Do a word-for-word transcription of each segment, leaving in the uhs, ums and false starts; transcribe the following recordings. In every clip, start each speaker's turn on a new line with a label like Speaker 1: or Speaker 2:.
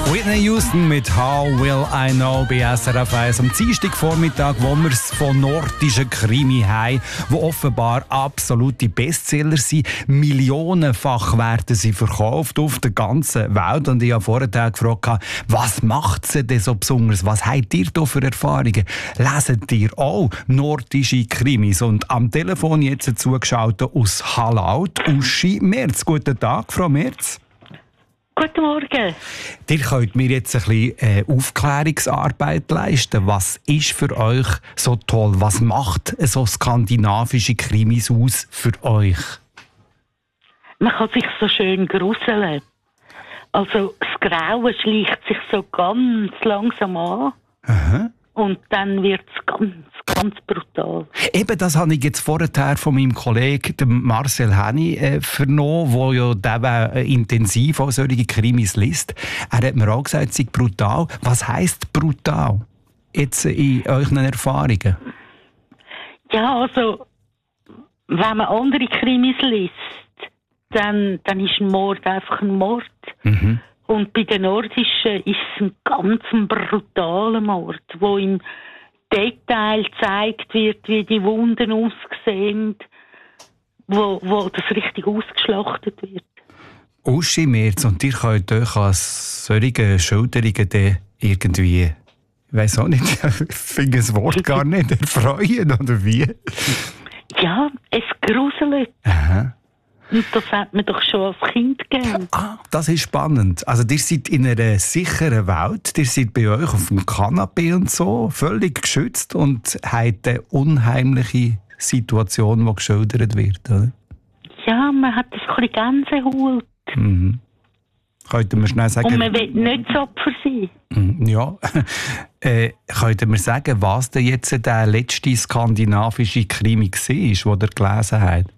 Speaker 1: Whitney Houston mit «How Will I Know» bei S R F eins am Dienstagvormittag, wo wir es von nordischen Krimi haben, die offenbar absolute Bestseller sind. Millionenfach werden sie verkauft auf der ganzen Welt. Und ich habe vorher gefragt, was macht sie denn so besonders? Was habt ihr da für Erfahrungen? Leset ihr auch nordische Krimis? Und am Telefon jetzt zugeschaltet aus Hallaut, Uschi Merz. Guten Tag, Frau Merz.
Speaker 2: Guten Morgen.
Speaker 1: Ihr könnt mir jetzt ein bisschen äh, Aufklärungsarbeit leisten. Was ist für euch so toll? Was macht so skandinavische Krimis aus für euch?
Speaker 2: Man kann sich so schön gruseln. Also das Grauen schleicht sich so ganz langsam an.
Speaker 1: Aha.
Speaker 2: Und dann wird es ganz, ganz brutal.
Speaker 1: Eben, das habe ich jetzt vorher von meinem Kollegen dem Marcel Henny äh, vernommen, der ja der, äh, intensiv auch solche Krimis liest. Er hat mir auch gesagt, es sei brutal. Was heisst brutal? Jetzt in euren Erfahrungen?
Speaker 2: Ja, also, wenn man andere Krimis liest, dann, dann ist ein Mord einfach ein Mord.
Speaker 1: Mhm.
Speaker 2: Und bei den Nordischen ist es ein ganz brutaler Mord, wo im Detail gezeigt wird, wie die Wunden aussehen, wo, wo das richtig ausgeschlachtet wird.
Speaker 1: Uschi Merz, und ihr könnt euch als solche Schilderungen dann irgendwie, ich weiss auch nicht, ich finde das Wort gar nicht, erfreuen, oder wie?
Speaker 2: Ja, es gruselt.
Speaker 1: Aha.
Speaker 2: Und das hat man doch schon als Kind gegeben.
Speaker 1: Ah, das ist spannend. Also ihr seid in einer sicheren Welt, ihr seid bei euch auf dem Kanapee und so, völlig geschützt und habt eine unheimliche Situation, die geschildert wird, oder?
Speaker 2: Ja, man hat ein bisschen Gänsehaut.
Speaker 1: Mhm. Könnt ihr mir schnell sagen...
Speaker 2: Und man will nicht das Opfer sein.
Speaker 1: Ja. äh, könnt ihr mir sagen, was denn jetzt der letzte skandinavische Krimi war, den ihr gelesen habt?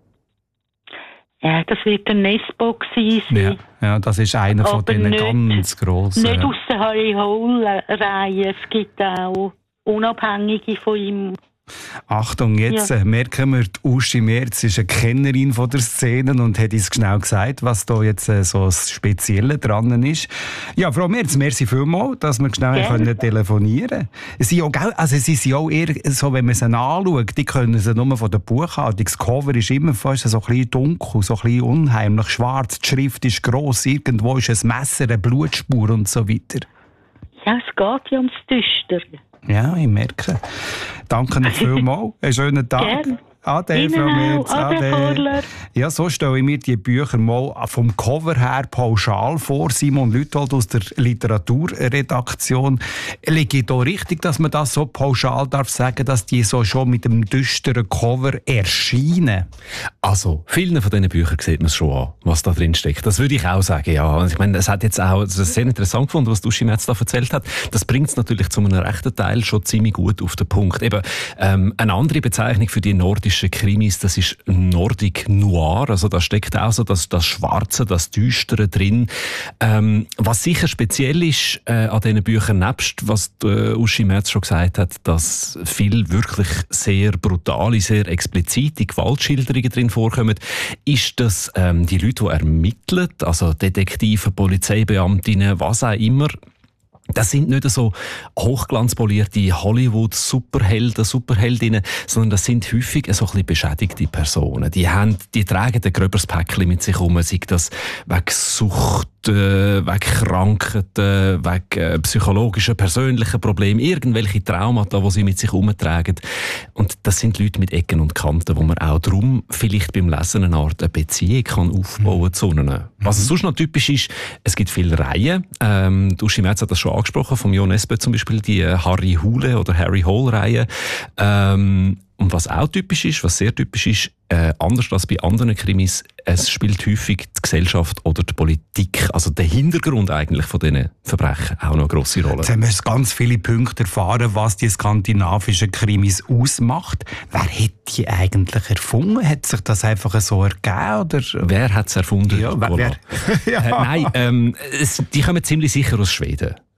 Speaker 2: Ja, das wird ein Nesbo gewesen sein.
Speaker 1: Ja, ja, das ist einer
Speaker 2: Aber
Speaker 1: von diesen
Speaker 2: nicht,
Speaker 1: ganz grossen.
Speaker 2: Nicht aus der Harry Hole-Reihe. Es gibt auch Unabhängige von ihm.
Speaker 1: Achtung, jetzt ja. merken wir, die Uschi Merz ist eine Kennerin von der Szene und hat uns genau gesagt, was da jetzt so das Spezielle dran ist. Ja, Frau Merz, merci vielmals, dass wir schnell können telefonieren können. Sie, auch, also sie sind auch eher so, wenn man sie anschaut, die können sie nur von der Buchhaltung. Das Cover ist immer fast so ein bisschen dunkel, so ein bisschen unheimlich schwarz, die Schrift ist gross, irgendwo ist ein Messer, eine Blutspur und so weiter.
Speaker 2: Ja, es geht ja ums Düstere.
Speaker 1: Ja, ich merke. Danke Ihnen vielmals. Einen schönen Tag.
Speaker 2: Gerne.
Speaker 1: Ade, Frau Merz.
Speaker 2: Ade.
Speaker 1: Ja, so stelle ich mir die Bücher mal vom Cover her pauschal vor. Simon Lüthold aus der Literaturredaktion. Liege ich da richtig, dass man das so pauschal darf sagen, dass die so schon mit dem düsteren Cover erscheinen?
Speaker 3: Also, vielen von diesen Büchern sieht man es schon an, was da drin steckt. Das würde ich auch sagen, ja. Und ich meine, es hat jetzt auch, das ist sehr interessant gefunden, was Uschi Merz da erzählt hat. Das bringt es natürlich zu einem rechten Teil schon ziemlich gut auf den Punkt. Eben, ähm, eine andere Bezeichnung für die nordische Krimis, das ist Nordic Noir, also da steckt auch so das, das Schwarze, das Düstere drin. Ähm, was sicher speziell ist äh, an diesen Büchern, nebst was äh, Uschi Merz schon gesagt hat, dass viel wirklich sehr brutale, sehr explizite Gewaltschilderungen drin vorkommen, ist, dass ähm, die Leute, die ermitteln, also Detektive, Polizeibeamtinnen, was auch immer, das sind nicht so hochglanzpolierte Hollywood-Superhelden, Superheldinnen, sondern das sind häufig so ein bisschen beschädigte Personen. Die, haben, die tragen ein gröberes Päckchen mit sich um, sei das wegen Sucht, wegen Krankheiten, wegen psychologischen, persönlichen Problemen, irgendwelche Traumata, die sie mit sich umtragen. Und das sind Leute mit Ecken und Kanten, wo man auch darum vielleicht beim Lesen eine Art eine Beziehung kann aufbauen kann zu ihnen. Was mhm. sonst noch typisch ist, es gibt viele Reihen. Ähm, Uschi Merz hat das schon angesprochen, von Jo Nesbø zum Beispiel, die Harry Hole oder Harry Hole-Reihe. Ähm, Und was auch typisch ist, was sehr typisch ist, äh, anders als bei anderen Krimis, es spielt häufig die Gesellschaft oder die Politik, also der Hintergrund eigentlich von diesen Verbrechen, auch noch eine grosse Rolle.
Speaker 1: Jetzt haben wir ganz viele Punkte erfahren, was die skandinavischen Krimis ausmacht. Wer hat die eigentlich erfunden? Hat sich das einfach so ergeben? Oder?
Speaker 3: Wer hat es erfunden?
Speaker 1: Ja, wer, wer?
Speaker 3: ja. Äh, nein, ähm, es, die kommen ziemlich sicher aus Schweden.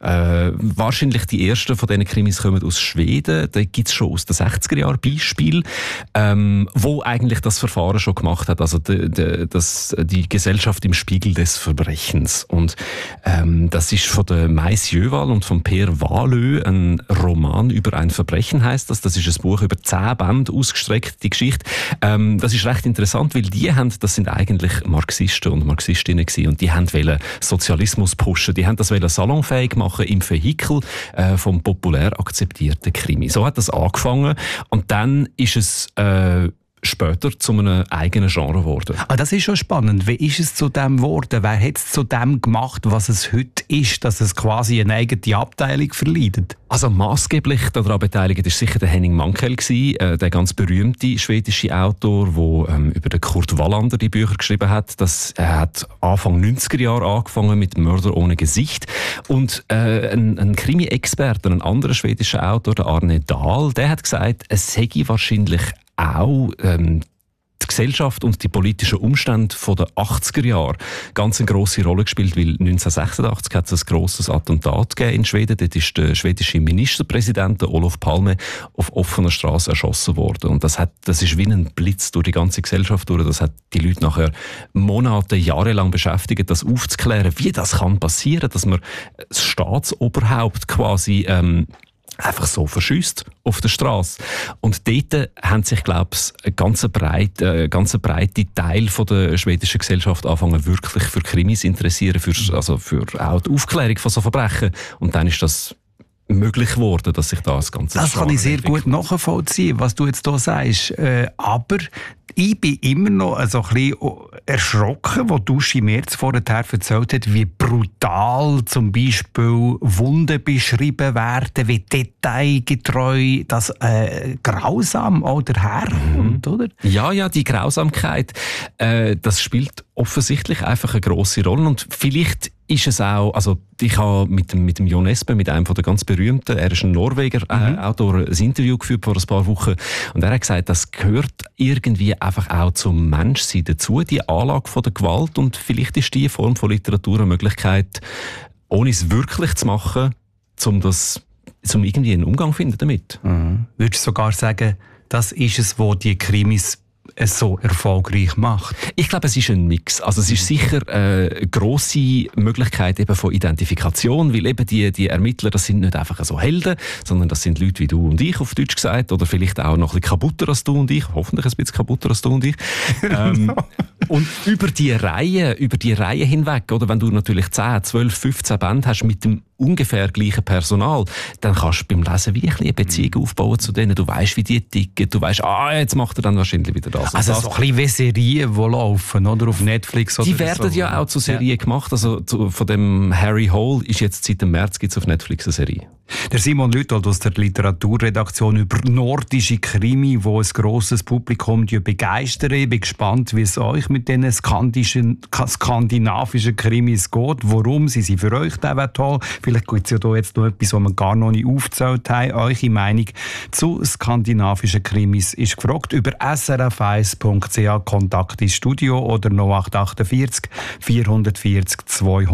Speaker 3: Äh, wahrscheinlich die ersten von diesen Krimis kommen aus Schweden. Da gibt es schon aus den sechziger Jahren Beispiele, ähm, wo eigentlich das Verfahren schon gemacht hat. Also de, de, das, die Gesellschaft im Spiegel des Verbrechens. Und ähm, das ist von der Mais Jöwal und von Per Wahlö, ein Roman über ein Verbrechen heisst das. Das ist ein Buch über zehn Bände ausgestreckt, die Geschichte. Ähm, das ist recht interessant, weil die haben, das sind eigentlich Marxisten und Marxistinnen gewesen, und die haben wollen Sozialismus pushen. Die haben das wollen salonfähig machen im Vehikel äh, vom populär akzeptierten Krimi. So hat das angefangen und dann ist es äh, später zu einem eigenen Genre geworden.
Speaker 1: Ah, das ist schon spannend. Wie ist es zu dem geworden? Wer hat es zu dem gemacht, was es heute ist, dass es quasi eine eigene Abteilung verleidet?
Speaker 3: Also maßgeblich daran beteiligt ist sicher der Henning Mankell gewesen, äh, der ganz berühmte schwedische Autor, der ähm, über den Kurt Wallander die Bücher geschrieben hat. Das, er hat Anfang neunziger Jahre angefangen mit Mörder ohne Gesicht. Und äh, ein, ein Krimi-Experte, ein anderer schwedischer Autor, der Arne Dahl, der hat gesagt, es sei wahrscheinlich auch ähm, die Gesellschaft und die politischen Umstände von den achtziger Jahren ganz eine grosse Rolle gespielt, weil neunzehnhundertsechsundachtzig hat es ein grosses Attentat gegeben in Schweden. Dort ist der schwedische Ministerpräsident Olof Palme auf offener Straße erschossen worden. Und das, hat, das ist wie ein Blitz durch die ganze Gesellschaft durch. Das hat die Leute nachher Monate, Jahre lang beschäftigt, das aufzuklären, wie das kann passieren, dass man das Staatsoberhaupt quasi ähm, einfach so verschüsst auf der Straße. Und dort haben sich, glaube ich, ein ganz breite, ganz breite Teil von der schwedischen Gesellschaft angefangen, wirklich für Krimis interessieren, für, also für auch die Aufklärung von so Verbrechen. Und dann ist das möglich geworden, dass sich da das Ganze
Speaker 1: Das kann ich sehr gut nachvollziehen, was du jetzt hier sagst. Äh, aber ich bin immer noch so ein bisschen erschrocken, wo Uschi mir jetzt vorher erzählt hat, wie brutal zum Beispiel Wunden beschrieben werden, wie detailgetreu das äh, grausam auch daherkommt, mhm. oder?
Speaker 3: Ja, ja, die Grausamkeit, äh, das spielt offensichtlich einfach eine grosse Rolle. Und vielleicht ist es auch, also ich habe mit dem, mit dem Jon Espe, mit einem von der ganz berühmten, er ist ein Norweger, mhm. äh, Autor, ein Interview geführt vor ein paar Wochen, und er hat gesagt, das gehört irgendwie einfach auch zum Menschsein dazu, die Anlage von der Gewalt, und vielleicht ist die Form von Literatur eine Möglichkeit, ohne es wirklich zu machen, um das, um irgendwie einen Umgang zu finden damit.
Speaker 1: Mhm. Würdest du sogar sagen, das ist es, wo die Krimis es so erfolgreich macht?
Speaker 3: Ich glaube, es ist ein Mix. Also es ist sicher äh, eine grosse Möglichkeit eben von Identifikation, weil eben die, die Ermittler, das sind nicht einfach so Helden, sondern das sind Leute wie du und ich, auf Deutsch gesagt, oder vielleicht auch noch ein bisschen kaputter als du und ich, hoffentlich ein bisschen kaputter als du und ich. ähm, und über die Reihe, über die Reihe hinweg, oder wenn du natürlich zehn, zwölf, fünfzehn Bände hast mit dem ungefähr gleichen Personal, dann kannst du beim Lesen wie eine Beziehung aufbauen zu denen. Du weißt, wie die ticken. Du weißt, ah, jetzt macht er dann wahrscheinlich wieder das.
Speaker 1: Also
Speaker 3: das.
Speaker 1: so ein bisschen wie Serien, die laufen, oder? Auf Netflix oder
Speaker 3: die werden
Speaker 1: so.
Speaker 3: Ja auch zu Serien ja. gemacht. Also zu, von dem Harry Hole ist jetzt seit dem März gibt's auf Netflix eine Serie.
Speaker 1: Der Simon Lüthold aus der Literaturredaktion über nordische Krimi, wo ein grosses Publikum begeistern. Ich bin gespannt, wie es euch mit diesen skandinavischen, skandinavischen Krimis geht. Warum? Sie sind für euch toll. Vielleicht gibt es ja da jetzt noch etwas, was wir gar noch nicht aufgezählt haben. Eure Meinung zu skandinavischen Krimis ist gefragt über s r f eins punkt c h, Kontakt ins Studio oder null acht acht vier vierhundertvierzig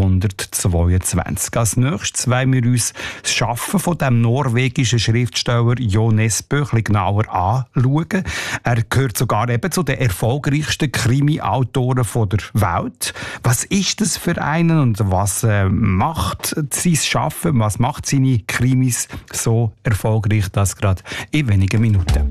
Speaker 1: zweihundertzweiundzwanzig. Als nächstes wollen wir uns das Schaffen von dem norwegischen Schriftsteller Jon Espe ein bisschen genauer anschauen. Er gehört sogar eben zu den erfolgreichsten Krimi-Autoren der Welt. Was ist das für einen und was äh, macht sein Schaffen, was macht seine Krimis so erfolgreich, das gerade in wenigen Minuten?